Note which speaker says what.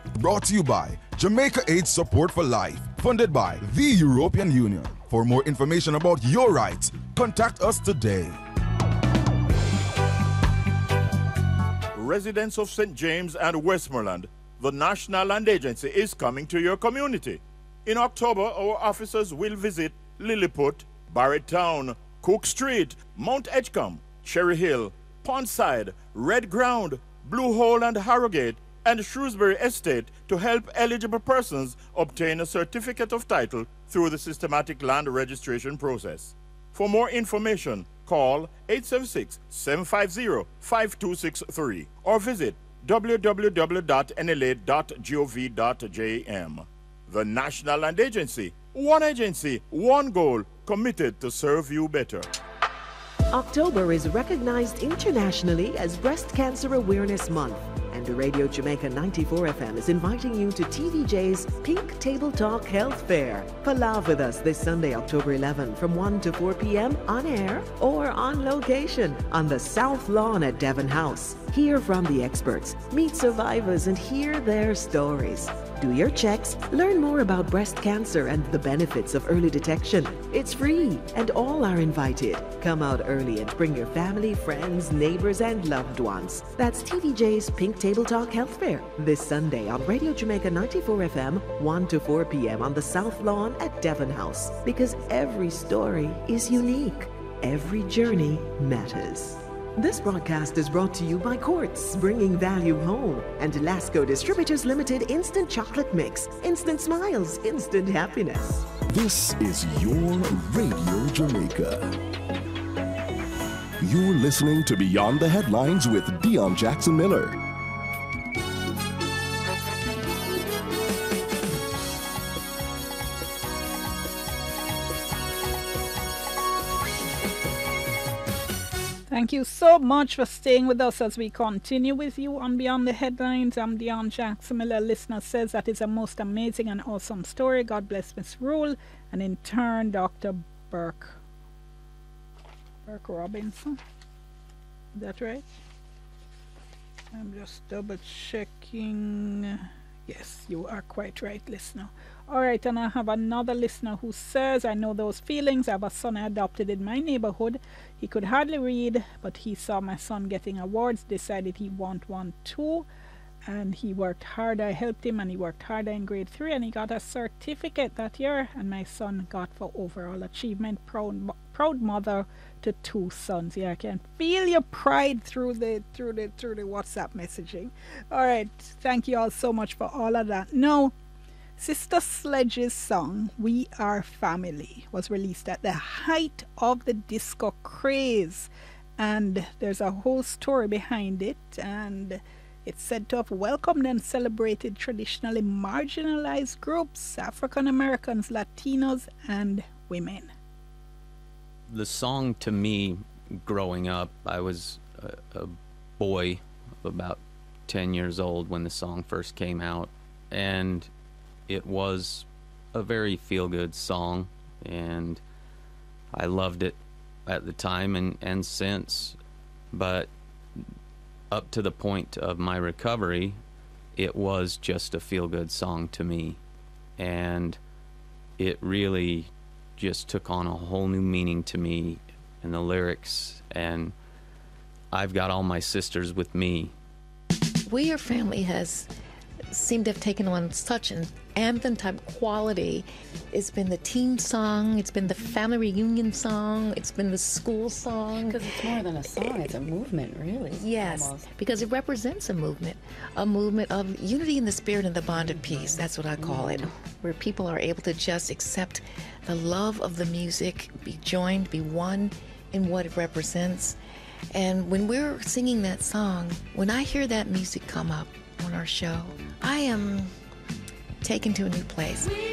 Speaker 1: Brought to you by Jamaica AIDS Support for Life, funded by the European Union. For more information about your rights, contact us today.
Speaker 2: Residents of St. James and Westmoreland, the National Land Agency is coming to your community. In October, our officers will visit Lilliput, Barrett-Town, Cook Street, Mount Edgecombe, Cherry Hill, Pondside, Red Ground, Blue Hole and Harrogate, and Shrewsbury Estate to help eligible persons obtain a certificate of title through the systematic land registration process. For more information, call 876-750-5263 or visit www.nla.gov.jm. The National Land Agency, one goal, committed to serve you better.
Speaker 3: October is recognized internationally as Breast Cancer Awareness Month, and Radio Jamaica 94 FM is inviting you to TVJ's Pink Table Talk Health Fair. Palav with us this Sunday, October 11, from 1 to 4 p.m. on air or on location on the South Lawn at Devon House. Hear from the experts, meet survivors, and hear their stories. Do your checks, learn more about breast cancer and the benefits of early detection. It's free and all are invited. Come out early and bring your family, friends, neighbors, and loved ones. That's TVJ's Pink Table Talk Health Fair this Sunday on Radio Jamaica 94 FM, 1 to 4 p.m. on the South Lawn at Devon House. Because every story is unique. Every journey matters. This broadcast is brought to you by Quartz, bringing value home, and Lasco Distributors Limited Instant Chocolate Mix. Instant smiles, instant happiness.
Speaker 4: This is your Radio Jamaica. You're listening to Beyond the Headlines with Dion Jackson Miller.
Speaker 5: Thank you so much for staying with us as we continue with you on Beyond the Headlines. I'm Dion Jackson Miller. Listener says that is a most amazing and awesome story. God bless Miss Rule. And in turn, Dr. Burke Robinson. Is that right? I'm just double checking. Yes, you are quite right, listener. All right, and I have another listener who says, I know those feelings. I have a son I adopted in my neighborhood. He could hardly read, but he saw my son getting awards, decided he want one too, and he worked hard. I helped him, and he worked harder in grade 3, and he got a certificate that year, and my son got for overall achievement. Proud mother to 2 sons. Yeah, I can feel your pride through the WhatsApp messaging. All right, thank you all so much for all of that. Now, Sister Sledge's song, We Are Family, was released at the height of the disco craze. And there's a whole story behind it. And it's said to have welcomed and celebrated traditionally marginalized groups, African Americans, Latinos, and women.
Speaker 6: The song, to me, growing up, I was a boy of about 10 years old when the song first came out. And it was a very feel-good song, and I loved it at the time and since. But up to the point of my recovery, it was just a feel-good song to me. And it really just took on a whole new meaning to me in the lyrics. And I've got all my sisters with me.
Speaker 7: We Are Family has seemed to have taken on such an anthem type quality. It's been the teen song, it's been the family reunion song, it's been the school song.
Speaker 8: Because it's more than a song, it's a movement, really.
Speaker 7: Yes, almost. Because it represents a movement of unity in the spirit and the bond of peace. That's what I call it, where people are able to just accept the love of the music, be joined, be one in what it represents. And when we're singing that song, when I hear that music come up on our show, I am taken to a new place.